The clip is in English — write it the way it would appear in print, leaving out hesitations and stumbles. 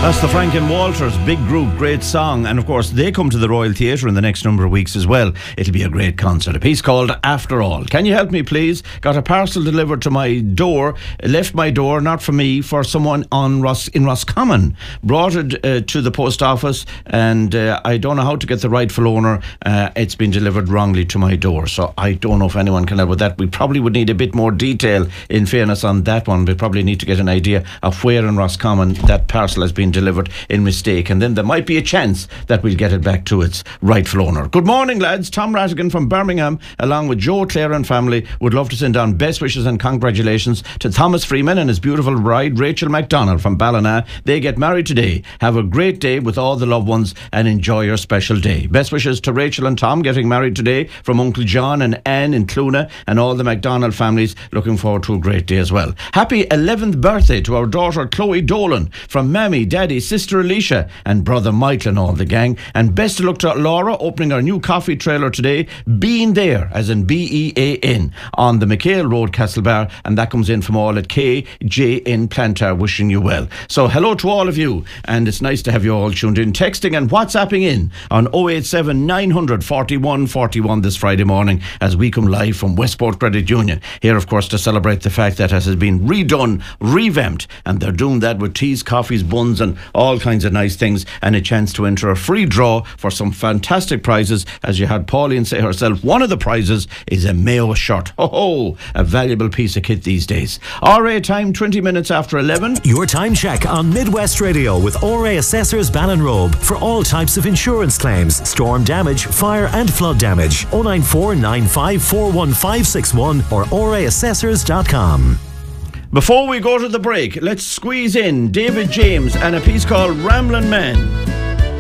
That's the Franklin Walters, big group, great song. And of course, they come to the Royal Theatre in the next number of weeks as well. It'll be a great concert. A piece called After All. Can you help me, please? Got a parcel delivered to my door. Left my door, not for me, for someone in Roscommon. Brought it to the post office, and I don't know how to get the rightful owner. It's been delivered wrongly to my door. So I don't know if anyone can help with that. We probably would need a bit more detail, in fairness, on that one. We probably need to get an idea of where in Roscommon that parcel has been delivered in mistake, and then there might be a chance that we'll get it back to its rightful owner. Good morning, lads. Tom Rattigan from Birmingham, along with Joe, Claire and family, would love to send down best wishes and congratulations to Thomas Freeman and his beautiful bride Rachel MacDonald from Ballina. They get married today. Have a great day with all the loved ones and enjoy your special day. Best wishes to Rachel and Tom getting married today from Uncle John and Anne in Clona, and all the MacDonald families looking forward to a great day as well. Happy 11th birthday to our daughter Chloe Dolan from Mammy, Daddy, Sister Alicia and brother Michael and all the gang. And best of luck to Laura, opening our new coffee trailer today, Bean There, as in B-E-A-N, on the McHale Road, Castlebar, and that comes in from all at KJN Plantar, wishing you well. So hello to all of you, and it's nice to have you all tuned in, texting and WhatsApping in on 087 900 41 41 this Friday morning as we come live from Westport Credit Union. Here, of course, to celebrate the fact that it has been redone, revamped, and they're doing that with teas, coffees, buns and all kinds of nice things, and a chance to enter a free draw for some fantastic prizes. As you had Pauline say herself, one of the prizes is a Mayo shirt. Oh, a valuable piece of kit these days. RA time, 20 minutes after 11. Your time check on Midwest Radio with RA Assessors Ballinrobe for all types of insurance claims, storm damage, fire and flood damage. 094 95 41561 or raassessors.com. Before we go to the break, let's squeeze in David James and a piece called Ramblin' Man.